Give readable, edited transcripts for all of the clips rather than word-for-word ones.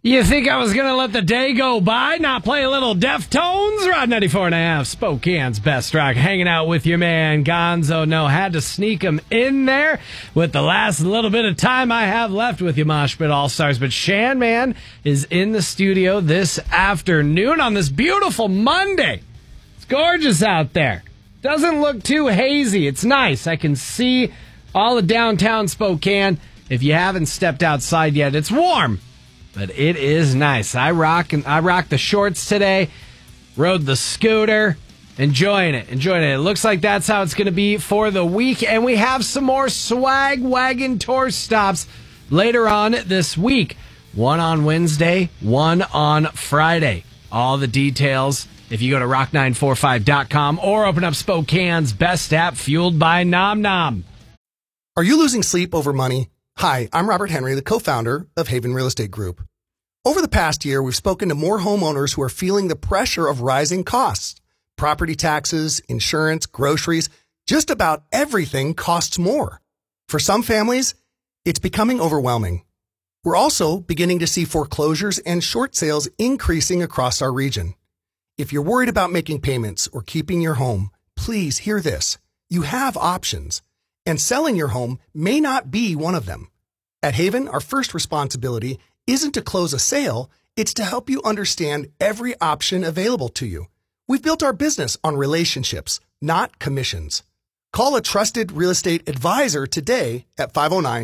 You think I was going to let the day go by, not play a little Deftones? Rod 94.5, Spokane's best rock, hanging out with your man Gonzo. No, had to sneak him in there with the last little bit of time I have left with you, Mosh Pit All-Stars. But Shan Man is in the studio this afternoon on this beautiful Monday. It's gorgeous out there. Doesn't look too hazy. It's nice. I can see all of downtown Spokane. If you haven't stepped outside yet, it's warm. But it is nice. I rock the shorts today, rode the scooter, enjoying it. It looks like that's how it's going to be for the week. And we have some more swag wagon tour stops later on this week. One on Wednesday, one on Friday. All the details if you go to rock945.com or open up Spokane's best app, fueled by Nom Nom. Are you losing sleep over money? Hi, I'm Robert Henry, the co-founder of Haven Real Estate Group. Over the past year, we've spoken to more homeowners who are feeling the pressure of rising costs. Property taxes, insurance, groceries, just about everything costs more. For some families, it's becoming overwhelming. We're also beginning to see foreclosures and short sales increasing across our region. If you're worried about making payments or keeping your home, please hear this. You have options, and selling your home may not be one of them. At Haven, our first responsibility isn't to close a sale, it's to help you understand every option available to you. We've built our business on relationships, not commissions. Call a trusted real estate advisor today at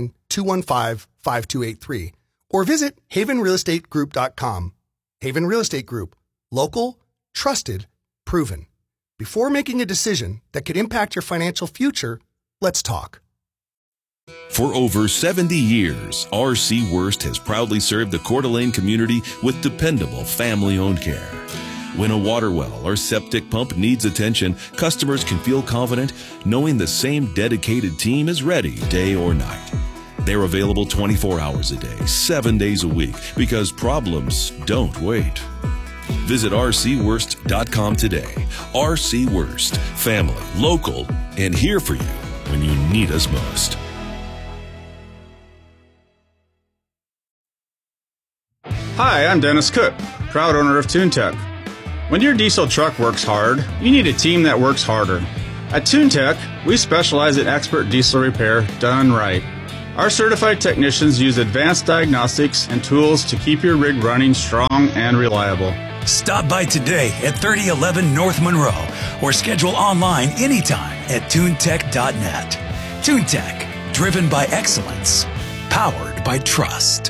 509-215-5283 or visit havenrealestategroup.com. Haven Real Estate Group. Local, trusted, proven. Before making a decision that could impact your financial future, let's talk. For over 70 years, R.C. Worst has proudly served the Coeur d'Alene community with dependable family-owned care. When a water well or septic pump needs attention, customers can feel confident knowing the same dedicated team is ready day or night. They're available 24 hours a day, 7 days a week, because problems don't wait. Visit rcworst.com today. R.C. Worst, family, local, and here for you when you need us most. Hi, I'm Dennis Cook, proud owner of TuneTech. When your diesel truck works hard, you need a team that works harder. At TuneTech, we specialize in expert diesel repair done right. Our certified technicians use advanced diagnostics and tools to keep your rig running strong and reliable. Stop by today at 3011 North Monroe or schedule online anytime at tunetech.net. TuneTech, driven by excellence, powered by trust.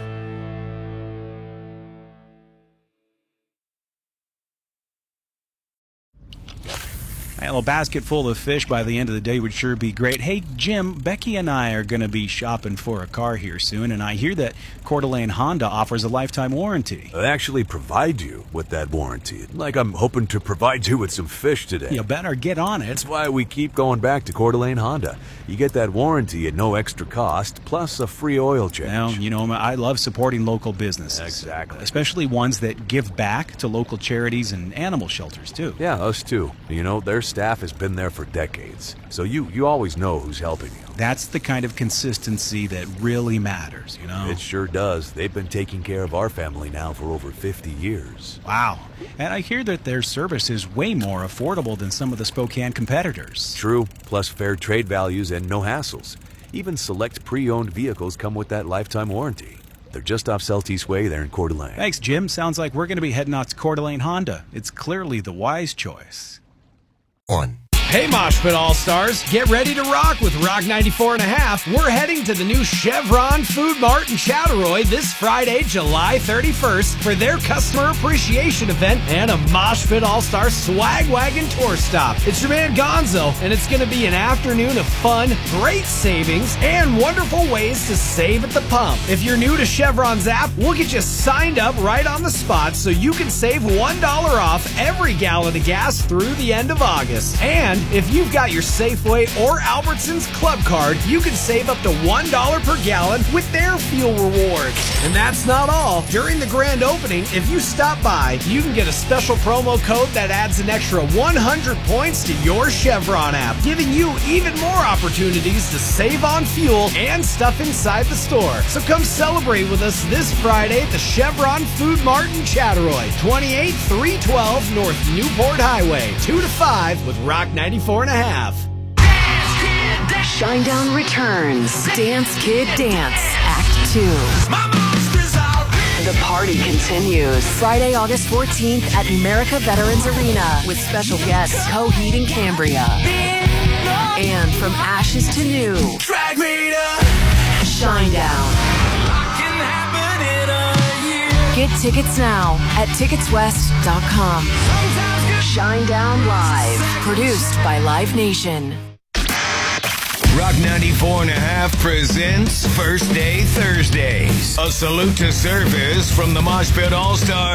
A little basket full of fish by the end of the day would sure be great. Hey, Jim, Becky and I are going to be shopping for a car here soon, and I hear that Coeur d'Alene Honda offers a lifetime warranty. They actually provide you with that warranty. Like I'm hoping to provide you with some fish today. You better get on it. That's why we keep going back to Coeur d'Alene Honda. You get that warranty at no extra cost, plus a free oil change. Well, you know, I love supporting local businesses. Exactly. Especially ones that give back to local charities and animal shelters, too. Yeah, us too. You know, their staff has been there for decades, so you always know who's helping you. That's the kind of consistency that really matters, you know? It sure does. They've been taking care of our family now for over 50 years. Wow. And I hear that their service is way more affordable than some of the Spokane competitors. True, plus fair trade values and no hassles. Even select pre-owned vehicles come with that lifetime warranty. They're just off Celtice Way there in Coeur d'Alene. Thanks, Jim. Sounds like we're going to be heading out to Coeur d'Alene Honda. It's clearly the wise choice. Hey, Mosh Pit All-Stars, get ready to rock with Rock 94.5. We're heading to the new Chevron Food Mart in Chattaroy this Friday, July 31st for their customer appreciation event and a Mosh Pit All-Star swag wagon tour stop. It's your man Gonzo, and it's going to be an afternoon of fun, great savings, and wonderful ways to save at the pump. If you're new to Chevron's app, we'll get you signed up right on the spot so you can save $1 off every gallon of gas through the end of August. And And if you've got your Safeway or Albertsons Club Card, you can save up to $1 per gallon with their fuel rewards. And that's not all. During the grand opening, if you stop by, you can get a special promo code that adds an extra 100 points to your Chevron app, giving you even more opportunities to save on fuel and stuff inside the store. So come celebrate with us this Friday at the Chevron Food Mart in Chattaroy, 28312 North Newport Highway, 2 to 5 with Rock 94.5. Shinedown returns. Dance Kid Dance, Act 2. The party continues. Friday, August 14th at America Veterans Arena with special guests Coheed and Cambria. And from ashes to new, Drag me to Shinedown. Get tickets now at ticketswest.com. Shinedown Live, produced by Live Nation. Rock 94.5 presents First Day Thursdays. A salute to service from the Mosh Pit All-Stars.